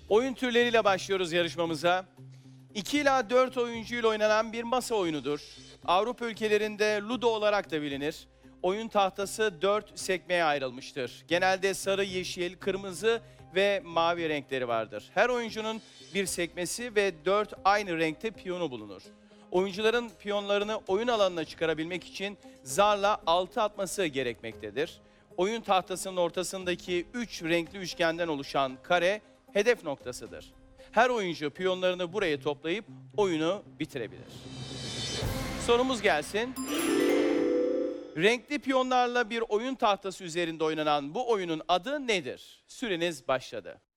Oyun türleriyle başlıyoruz yarışmamıza. 2 ila 4 oyuncuyla oynanan bir masa oyunudur. Avrupa ülkelerinde Ludo olarak da bilinir. Oyun tahtası 4 sekmeye ayrılmıştır. Genelde sarı, yeşil, kırmızı ve mavi renkleri vardır. Her oyuncunun bir sekmesi ve 4 aynı renkte piyonu bulunur. Oyuncuların piyonlarını oyun alanına çıkarabilmek için zarla 6 atması gerekmektedir. Oyun tahtasının ortasındaki 3 renkli üçgenden oluşan kare hedef noktasıdır. Her oyuncu piyonlarını buraya toplayıp oyunu bitirebilir. Sorumuz gelsin. Renkli piyonlarla bir oyun tahtası üzerinde oynanan bu oyunun adı nedir? Süreniz başladı.